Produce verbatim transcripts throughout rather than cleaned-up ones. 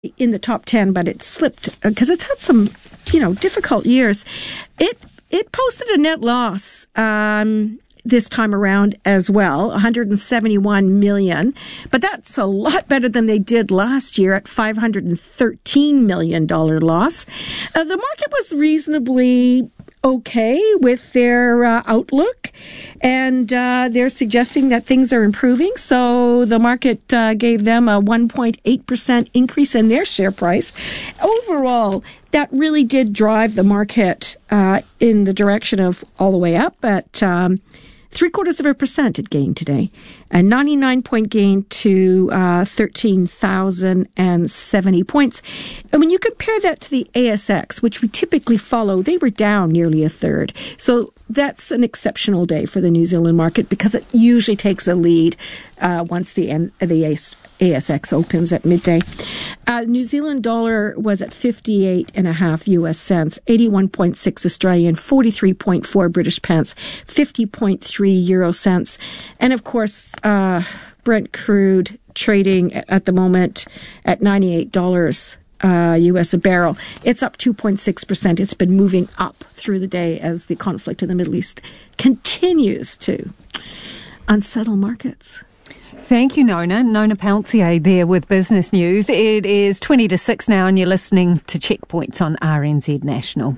in the top ten, but it slipped because it's had some, you know, difficult years. It it posted a net loss um, this time around as well, one hundred seventy-one million dollars. But that's a lot better than they did last year at five hundred thirteen million dollars loss. Uh, the market was reasonably okay with their uh, outlook, and uh, they're suggesting that things are improving. So the market uh, gave them a one point eight percent increase in their share price. Overall, that really did drive the market uh, in the direction of all the way up at um, three quarters of a percent it gained today. A ninety-nine point gain to uh, thirteen thousand seventy points. And when you compare that to the A S X, which we typically follow, they were down nearly a third. So that's an exceptional day for the New Zealand market because it usually takes a lead uh, once the, N- the A S X opens at midday. Uh, New Zealand dollar was at fifty-eight and a half U S cents, eighty-one point six Australian, forty-three point four British pence, fifty point three euro cents. And of course, uh, Brent crude trading at the moment at ninety-eight dollars uh, U S a barrel. It's up two point six percent. It's been moving up through the day as the conflict in the Middle East continues to unsettle markets. Thank you, Nona. Nona Peltier there with Business News. It is twenty to six now and you're listening to Checkpoints on R N Z National.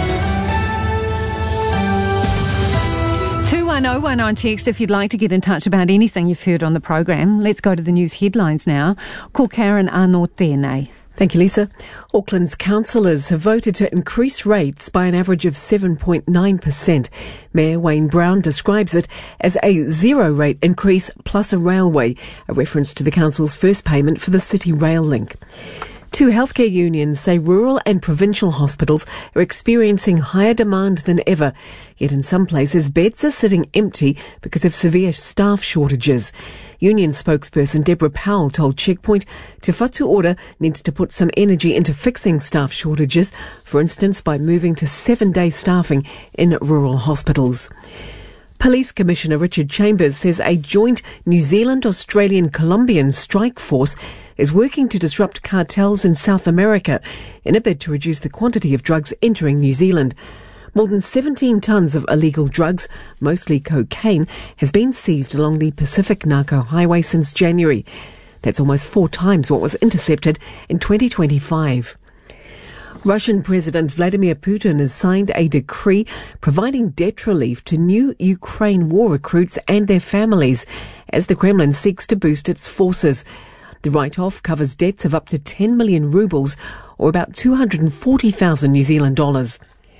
two one oh one on text if you'd like to get in touch about anything you've heard on the program. Let's go to the news headlines now. Ko Karen Arnaud tēnei. Thank you, Lisa. Auckland's councillors have voted to increase rates by an average of seven point nine percent. Mayor Wayne Brown describes it as a zero-rate increase plus a railway, a reference to the council's first payment for the City Rail link. Two healthcare unions say rural and provincial hospitals are experiencing higher demand than ever, yet in some places beds are sitting empty because of severe staff shortages. Union spokesperson Deborah Powell told Checkpoint Te Whatu Ora needs to put some energy into fixing staff shortages, for instance by moving to seven-day staffing in rural hospitals. Police Commissioner Richard Chambers says a joint New Zealand-Australian-Colombian strike force is working to disrupt cartels in South America in a bid to reduce the quantity of drugs entering New Zealand. More than seventeen tonnes of illegal drugs, mostly cocaine, has been seized along the Pacific Narco Highway since January. That's almost four times what was intercepted in twenty twenty-five. Russian President Vladimir Putin has signed a decree providing debt relief to new Ukraine war recruits and their families as the Kremlin seeks to boost its forces. The write-off covers debts of up to ten million rubles, or about two hundred forty thousand New Zealand dollars.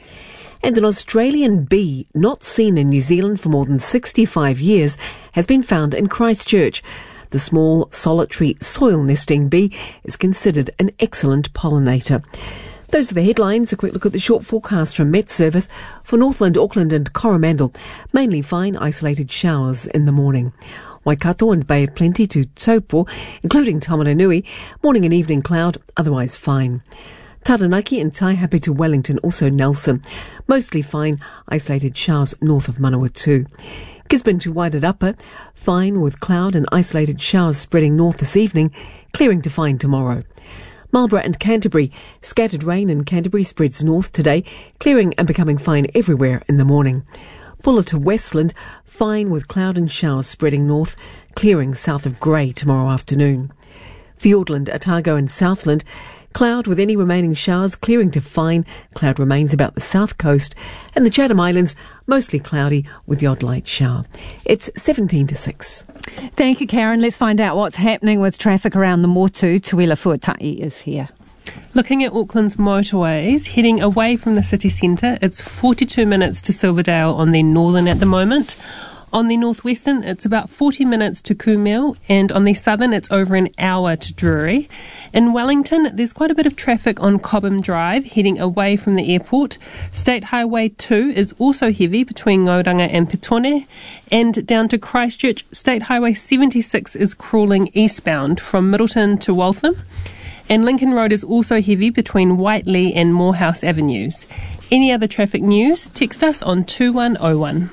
And an Australian bee not seen in New Zealand for more than sixty-five years has been found in Christchurch. The small, solitary, soil-nesting bee is considered an excellent pollinator. Those are the headlines. A quick look at the short forecast from Met Service for Northland, Auckland and Coromandel. Mainly fine, isolated showers in the morning. Waikato and Bay of Plenty to Taupo, including Taumarunui, morning and evening cloud, otherwise fine. Taranaki and Taihape to Wellington, also Nelson. Mostly fine, isolated showers north of Manawatu. Gisborne to Wairarapa, fine with cloud and isolated showers spreading north this evening, clearing to fine tomorrow. Marlborough and Canterbury, scattered rain in Canterbury spreads north today, clearing and becoming fine everywhere in the morning. Buller to Westland, fine with cloud and showers spreading north, clearing south of Grey tomorrow afternoon. Fiordland, Otago and Southland, cloud with any remaining showers, clearing to fine, cloud remains about the south coast, and the Chatham Islands, mostly cloudy with the odd light shower. It's seventeen to six. Thank you, Karen. Let's find out what's happening with traffic around the Motu. Tuila Fuatai is here. Looking at Auckland's motorways, heading away from the city centre, it's forty-two minutes to Silverdale on the northern at the moment. On the northwestern, it's about forty minutes to Kumeu, and on the southern, it's over an hour to Drury. In Wellington, there's quite a bit of traffic on Cobham Drive, heading away from the airport. State Highway two is also heavy between Ngauranga and Petone, and down to Christchurch, State Highway seventy-six is crawling eastbound from Middleton to Waltham. And Lincoln Road is also heavy between Whiteley and Morehouse Avenues. Any other traffic news, text us on two one oh one.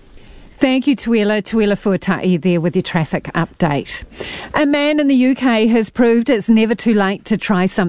Thank you, Tuila. Tuila Fuatai there with your traffic update. A man in the U K has proved it's never too late to try something